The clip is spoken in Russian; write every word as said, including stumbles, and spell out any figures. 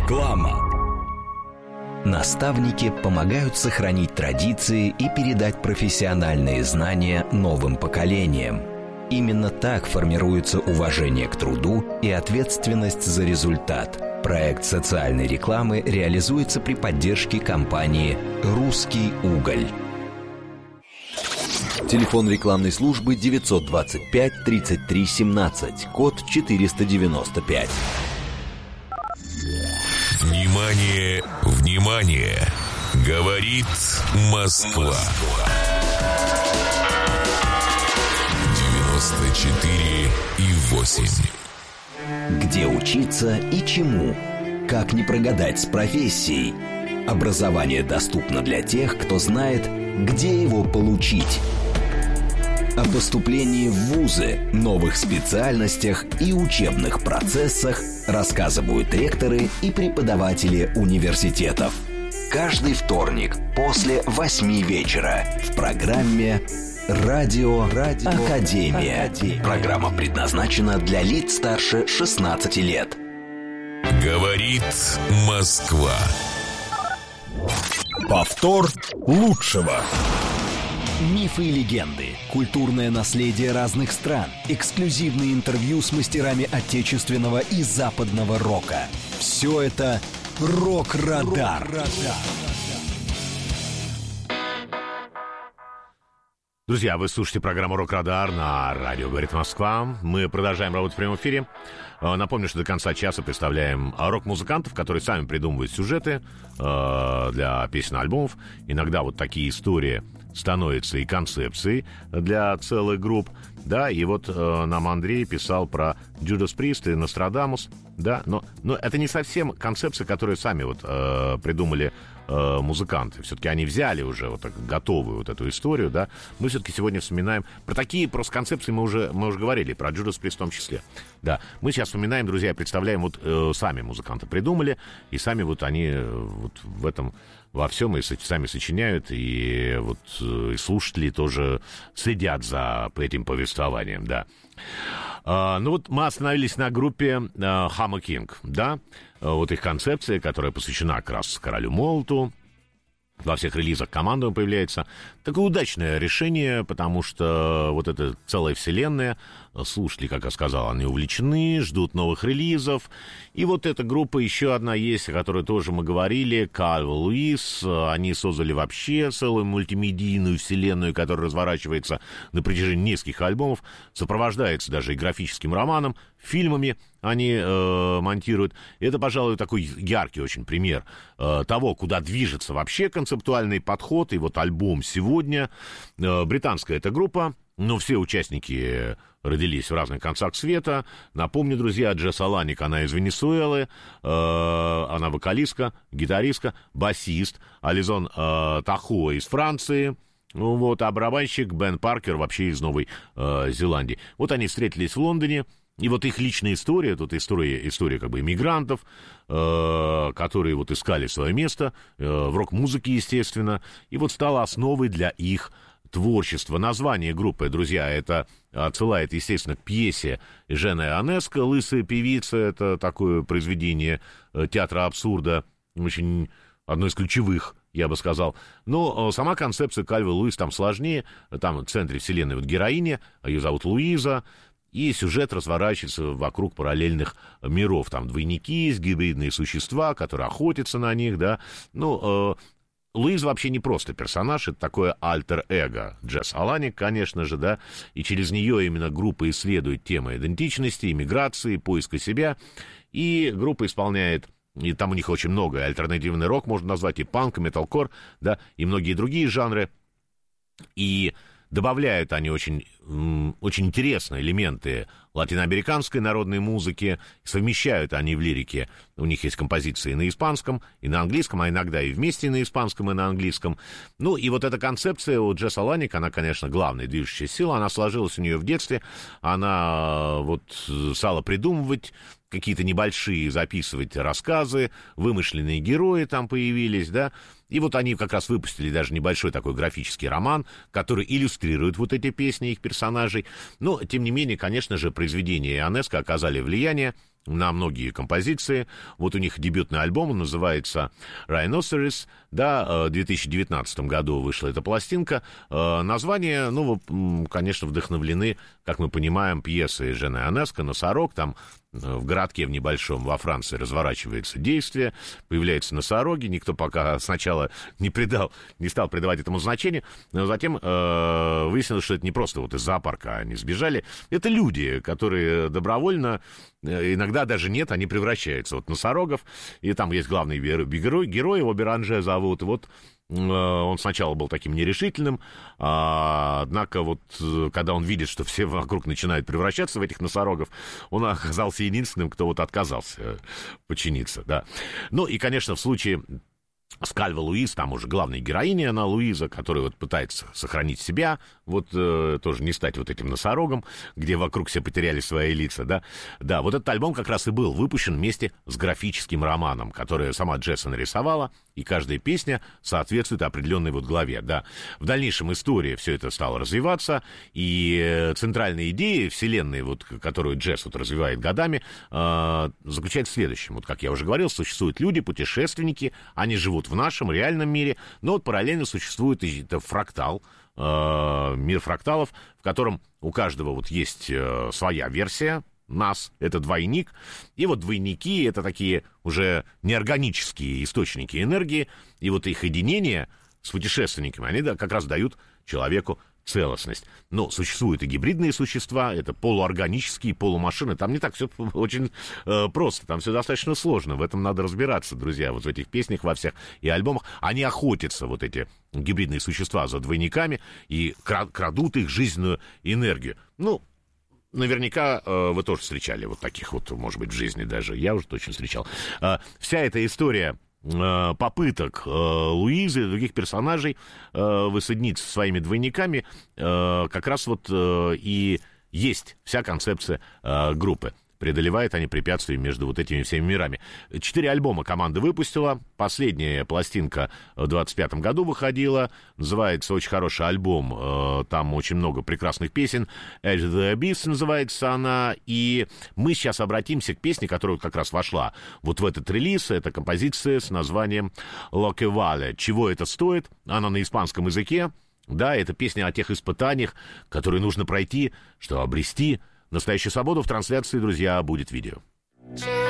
Реклама. Наставники помогают сохранить традиции и передать профессиональные знания новым поколениям. Именно так формируется уважение к труду и ответственность за результат. Проект социальной рекламы реализуется при поддержке компании «Русский уголь». Телефон рекламной службы девятьсот двадцать пять тридцать три семнадцать, код четыреста девяносто пять. Внимание, внимание! Говорит Москва. девяносто четыре и восемь. Где учиться и чему? Как не прогадать с профессией? Образование доступно для тех, кто знает, где его получить. О поступлении в вузы, новых специальностях и учебных процессах рассказывают ректоры и преподаватели университетов. Каждый вторник после восьми вечера в программе «Радио, Радио Академия». Академия. Программа предназначена для лиц старше шестнадцати лет. Говорит Москва. Повтор лучшего. Мифы и легенды, культурное наследие разных стран, эксклюзивные интервью с мастерами отечественного и западного рока. Все это «Рок-Радар». Друзья, вы слушаете программу «Рок-Радар» на радио «Говорит Москва». Мы продолжаем работать в прямом эфире. Напомню, что до конца часа представляем рок-музыкантов, которые сами придумывают сюжеты э, для песен и альбомов. Иногда вот такие истории становятся и концепцией для целых групп. Да, и вот э, нам Андрей писал про Judas Priest и Нострадамус. Да, но, но это не совсем концепции, которые сами вот э, придумали э, музыканты. Все-таки они взяли уже вот так готовую вот эту историю, да. Мы все-таки сегодня вспоминаем про такие просто концепции мы уже, мы уже говорили, про Judas Priest в том числе. Да, мы сейчас вспоминаем, друзья, представляем, вот э, сами музыканты придумали, и сами вот они э, вот в этом во всем и сами сочиняют, и вот и слушатели тоже следят за этим повествованием, да. А, ну вот мы остановились на группе а, Hammer King, да, вот их концепция, которая посвящена как раз Королю Молоту. Во всех релизах команда появляется. Такое удачное решение, потому что вот эта целая вселенная, слушатели, как я сказал, они увлечены, ждут новых релизов. И вот эта группа, еще одна есть, о которой тоже мы говорили, Calvin Lewis. Они создали вообще целую мультимедийную вселенную, которая разворачивается на протяжении нескольких альбомов, сопровождается даже и графическим романом, фильмами они э, монтируют. Это, пожалуй, такой яркий очень пример э, того, куда движется вообще концептуальный подход. И вот альбом сегодня. Э, британская эта группа, но все участники родились в разных концах света. Напомню, друзья, Джесс Аланик, она из Венесуэлы, э, она вокалистка, гитаристка, басист. Ализон э, Тахуа из Франции. Ну вот, а барабанщик Бен Паркер вообще из Новой э, Зеландии. Вот они встретились в Лондоне. И вот их личная история, тут история, история как бы иммигрантов, э, которые вот искали свое место э, в рок-музыке, естественно, и вот стала основой для их творчества. Название группы, друзья, это отсылает, естественно, к пьесе Жены Ионеско «Лысая певица». Это такое произведение э, театра абсурда, очень одно из ключевых, я бы сказал. Но э, сама концепция Calvin Lewis там сложнее. Там в центре вселенной вот героиня, ее зовут Луиза. И сюжет разворачивается вокруг параллельных миров. Там двойники, гибридные существа, которые охотятся на них, да. Ну, э, Луиза вообще не просто персонаж, это такое альтер-эго. Джесс Аланик, конечно же, да. И через нее именно группа исследует темы идентичности, иммиграции, поиска себя. И группа исполняет... И там у них очень много. И альтернативный рок можно назвать, и панк, и металкор, да, и многие другие жанры. И... добавляют они очень, очень интересные элементы латиноамериканской народной музыки, совмещают они в лирике, у них есть композиции на испанском и на английском, а иногда и вместе на испанском и на английском. Ну, и вот эта концепция у Джесс Аланик, она, конечно, главная движущая сила, она сложилась у нее в детстве, она вот стала придумывать какие-то небольшие, записывать рассказы, вымышленные герои там появились, да, и вот они как раз выпустили даже небольшой такой графический роман, который иллюстрирует вот эти песни их персонажей. Но, тем не менее, конечно же, произведения Ионеско оказали влияние на многие композиции. Вот у них дебютный альбом, он называется Rhinoceros, да, в две тысячи девятнадцатом году вышла эта пластинка. Название, ну, конечно, вдохновлены, как мы понимаем, пьесой Жены Ионеско «Носорог». Там в городке в небольшом во Франции разворачивается действие, появляются носороги, никто пока сначала не придал, не стал придавать этому значения, но затем э, выяснилось, что это не просто вот из зоопарка они сбежали, это люди, которые добровольно, э, иногда даже нет, они превращаются вот в носорогов, и там есть главный герой, герой его Беранже зовут, и вот он сначала был таким нерешительным, а, однако вот когда он видит, что все вокруг начинают превращаться в этих носорогов, он оказался единственным, кто вот отказался подчиниться, да. Ну и, конечно, в случае с Кальво Луис, там уже главная героиня, она Луиза, которая вот пытается сохранить себя, вот э, тоже не стать вот этим носорогом, где вокруг все потеряли свои лица, да. Да, вот этот альбом как раз и был выпущен вместе с графическим романом, который сама Джесса нарисовала, и каждая песня соответствует определенной вот главе, да. В дальнейшем история все это стало развиваться, и центральная идея вселенной, вот, которую Джесс вот развивает годами, э, заключается в следующем. Вот, как я уже говорил, существуют люди, путешественники, они живут в нашем реальном мире, но вот параллельно существует это фрактал, э, мир фракталов, в котором у каждого вот есть э, своя версия нас, это двойник, и вот двойники — это такие уже неорганические источники энергии, и вот их единение с путешественниками, они да, как раз дают человеку целостность. Но существуют и гибридные существа, это полуорганические, полумашины. Там не так все очень э, просто, там все достаточно сложно. В этом надо разбираться, друзья, вот в этих песнях во всех и альбомах. Они охотятся, вот эти гибридные существа, за двойниками и крадут их жизненную энергию. Ну, наверняка э, вы тоже встречали вот таких вот, может быть, в жизни даже. Я уже точно встречал. Э, вся эта история попыток э, Луизы и других персонажей э, воссоединиться со своими двойниками э, как раз вот э, и есть вся концепция э, группы. Преодолевают они препятствия между вот этими всеми мирами. Четыре альбома команда выпустила. Последняя пластинка в двадцать пятом году выходила. Называется очень хороший альбом. Там очень много прекрасных песен. Edge of the Abyss называется она. И мы сейчас обратимся к песне, которая как раз вошла вот в этот релиз. Это композиция с названием «Lo que vale». Чего это стоит? Она на испанском языке. Да, это песня о тех испытаниях, которые нужно пройти, чтобы обрести настоящую свободу. В трансляции, друзья, будет видео.